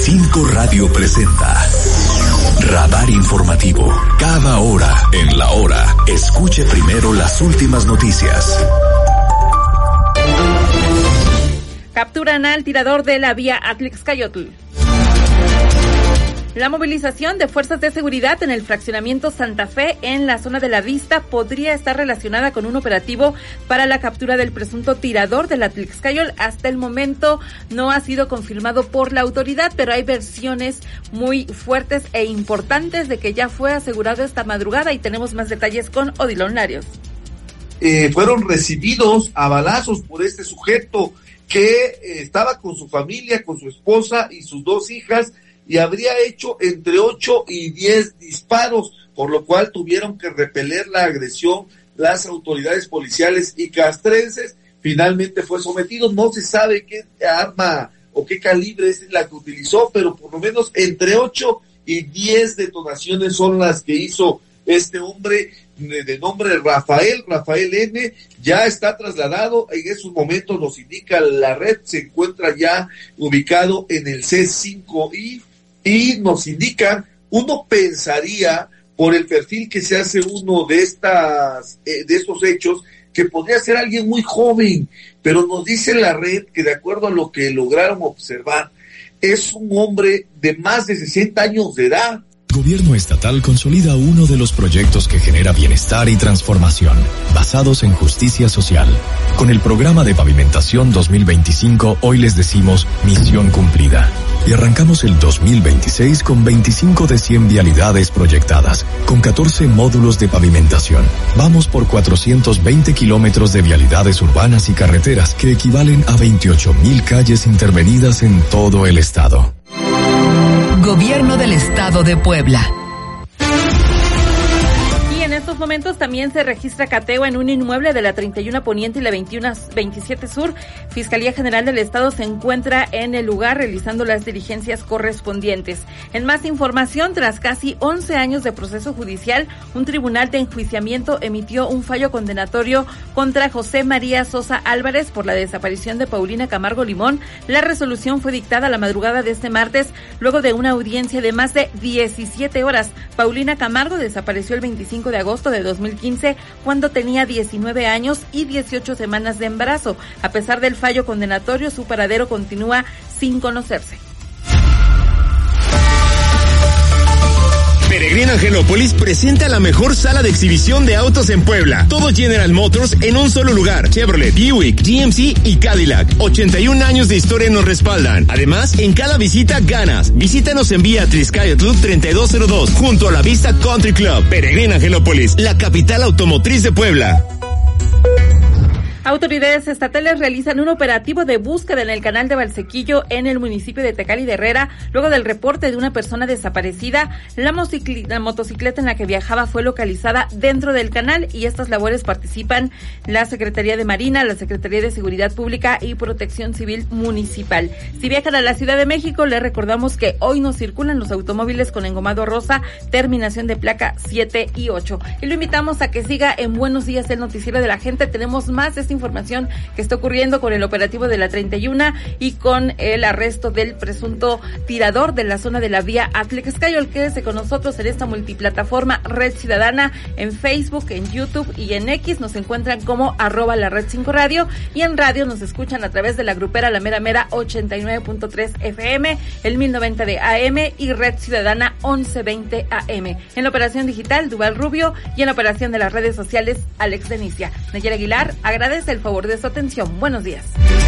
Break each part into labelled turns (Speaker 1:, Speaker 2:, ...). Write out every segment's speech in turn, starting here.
Speaker 1: 5 Radio presenta Radar Informativo. Cada hora en la hora, escuche primero las últimas noticias.
Speaker 2: Capturan al tirador de la vía Atlixcayotl. La movilización de fuerzas de seguridad en el fraccionamiento Santa Fe en la zona de La Vista podría estar relacionada con un operativo para la captura del presunto tirador del Atlixcayotl. Hasta el momento no ha sido confirmado por la autoridad, pero hay versiones muy fuertes e importantes de que ya fue asegurado esta madrugada, y tenemos más detalles con Odilon Larios.
Speaker 3: Fueron recibidos a balazos por este sujeto que estaba con su familia, con su esposa y sus 2 hijas, y habría hecho entre 8 y 10 disparos, por lo cual tuvieron que repeler la agresión las autoridades policiales y castrenses. Finalmente fue sometido. No se sabe qué arma o qué calibre es la que utilizó, pero por lo menos entre 8 y 10 detonaciones son las que hizo este hombre de nombre Rafael N. Ya está trasladado, en esos momentos nos indica la red, se encuentra ya ubicado en el C5I, y nos indican, uno pensaría, por el perfil que se hace uno de estos hechos, que podría ser alguien muy joven, pero nos dice la red que, de acuerdo a lo que lograron observar, es un hombre de más de 60 años de edad.
Speaker 1: Gobierno estatal consolida uno de los proyectos que genera bienestar y transformación, basados en justicia social. Con el programa de pavimentación 2025, hoy les decimos misión cumplida. Y arrancamos el 2026 con 25 de 100 vialidades proyectadas, con 14 módulos de pavimentación. Vamos por 420 kilómetros de vialidades urbanas y carreteras, que equivalen a 28,000 calles intervenidas en todo el estado.
Speaker 4: Gobierno del Estado de Puebla.
Speaker 2: En estos momentos también se registra cateo en un inmueble de la 31 Poniente y la 27 Sur. Fiscalía General del Estado se encuentra en el lugar realizando las diligencias correspondientes. En más información, tras casi 11 años de proceso judicial, un tribunal de enjuiciamiento emitió un fallo condenatorio contra José María Sosa Álvarez por la desaparición de Paulina Camargo Limón. La resolución fue dictada la madrugada de este martes, luego de una audiencia de más de 17 horas. Paulina Camargo desapareció el 25 de agosto de 2015 cuando tenía 19 años y 18 semanas de embarazo. A pesar del fallo condenatorio, su paradero continúa sin conocerse.
Speaker 5: Peregrina Angelópolis presenta la mejor sala de exhibición de autos en Puebla. Todo General Motors en un solo lugar. Chevrolet, Buick, GMC y Cadillac. 81 años de historia nos respaldan. Además, en cada visita ganas. Visítanos en vía Atlixcayotl 3202, junto a la Vista Country Club. Peregrina Angelópolis, la capital automotriz de Puebla.
Speaker 2: Autoridades estatales realizan un operativo de búsqueda en el canal de Valsequillo en el municipio de Tecali de Herrera, luego del reporte de una persona desaparecida. La motocicleta en la que viajaba fue localizada dentro del canal, y estas labores participan la Secretaría de Marina, la Secretaría de Seguridad Pública y Protección Civil Municipal. Si viajan a la Ciudad de México, les recordamos que hoy no circulan los automóviles con engomado rosa, terminación de placa 7 y 8. Y lo invitamos a que siga en Buenos Días, el noticiero de la gente. Tenemos más de esta información que está ocurriendo con el operativo de la 31 y con el arresto del presunto tirador de la zona de la vía Atlixcayotl. Quédese con nosotros en esta multiplataforma Red Ciudadana, en Facebook, en YouTube y en X. Nos encuentran como @lared5radio, y en radio nos escuchan a través de la grupera La Mera Mera 89.3 FM, el 1090 de AM y Red Ciudadana 1120 AM. En la operación digital, Duval Rubio, y en la operación de las redes sociales, Alex Denicia. Nayera Aguilar agradece el favor de su atención. Buenos días.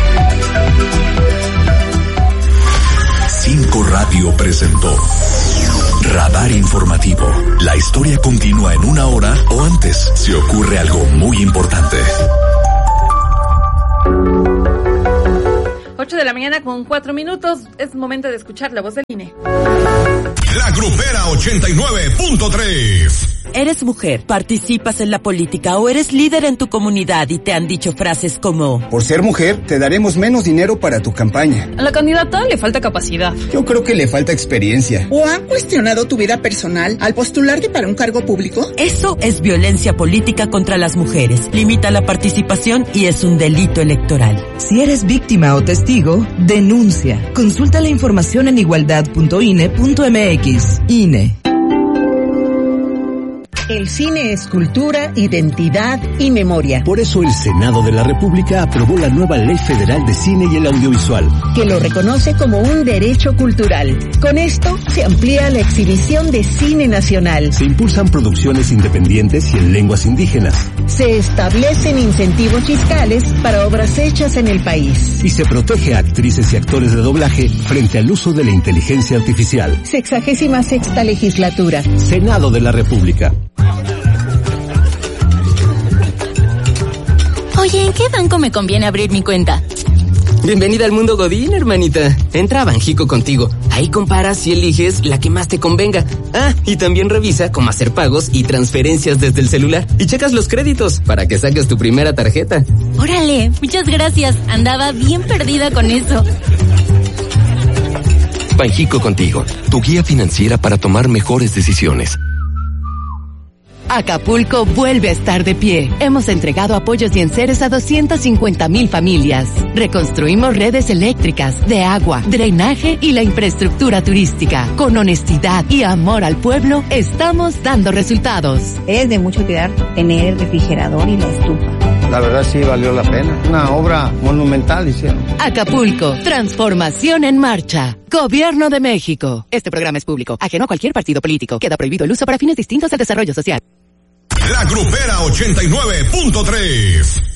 Speaker 1: 5 Radio presentó Radar Informativo. La historia continúa en una hora o antes, si ocurre algo muy importante.
Speaker 2: 8 de la mañana con 4 minutos. Es momento de escuchar la voz del INE.
Speaker 6: La Grupera 89.3. Eres mujer, participas en la política o eres líder en tu comunidad y te han dicho frases como:
Speaker 7: por ser mujer, te daremos menos dinero para tu campaña.
Speaker 8: A la candidata le falta capacidad.
Speaker 7: Yo creo que le falta experiencia.
Speaker 9: ¿O han cuestionado tu vida personal al postularte para un cargo público?
Speaker 6: Eso es violencia política contra las mujeres. Limita la participación y es un delito electoral.
Speaker 10: Si eres víctima o testigo, denuncia. Consulta la información en igualdad.ine.mx. INE.
Speaker 11: El cine es cultura, identidad y memoria.
Speaker 12: Por eso el Senado de la República aprobó la nueva Ley Federal de Cine y el Audiovisual,
Speaker 11: que lo reconoce como un derecho cultural. Con esto se amplía la exhibición de cine nacional.
Speaker 12: Se impulsan producciones independientes y en lenguas indígenas.
Speaker 11: Se establecen incentivos fiscales para obras hechas en el país.
Speaker 12: Y se protege a actrices y actores de doblaje frente al uso de la inteligencia artificial.
Speaker 11: 66ª legislatura.
Speaker 12: Senado de la República.
Speaker 13: Oye, ¿en qué banco me conviene abrir mi cuenta?
Speaker 14: Bienvenida al mundo Godín, hermanita. Entra a Banjico Contigo. Ahí comparas y eliges la que más te convenga. Ah, y también revisa cómo hacer pagos y transferencias desde el celular. Y checas los créditos para que saques tu primera tarjeta.
Speaker 13: Órale, muchas gracias. Andaba bien perdida con eso.
Speaker 1: Banjico Contigo, tu guía financiera para tomar mejores decisiones.
Speaker 4: Acapulco vuelve a estar de pie. Hemos entregado apoyos y enseres a 250,000 familias. Reconstruimos redes eléctricas, de agua, drenaje y la infraestructura turística. Con honestidad y amor al pueblo, estamos dando resultados.
Speaker 15: Es de mucho cuidar tener el refrigerador y la estufa.
Speaker 16: La verdad sí valió la pena. Una obra monumental hicieron.
Speaker 4: Acapulco, transformación en marcha. Gobierno de México. Este programa es público, ajeno a cualquier partido político. Queda prohibido el uso para fines distintos al desarrollo social.
Speaker 17: La Grupera 89.3.